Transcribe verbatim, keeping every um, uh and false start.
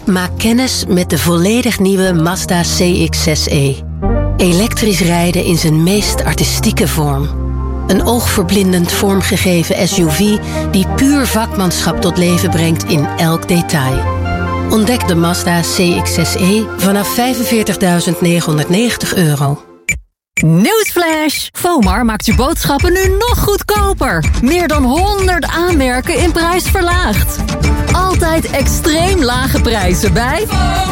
Maak kennis met de volledig nieuwe Mazda C X zes e. Elektrisch rijden in zijn meest artistieke vorm. Een oogverblindend vormgegeven S U V die puur vakmanschap tot leven brengt in elk detail. Ontdek de Mazda C X zes e vanaf vijfenveertigduizend negenhonderdnegentig euro. Nieuwsflash! FOMAR maakt je boodschappen nu nog goedkoper. Meer dan honderd aanmerken in prijs verlaagd. Altijd extreem lage prijzen bij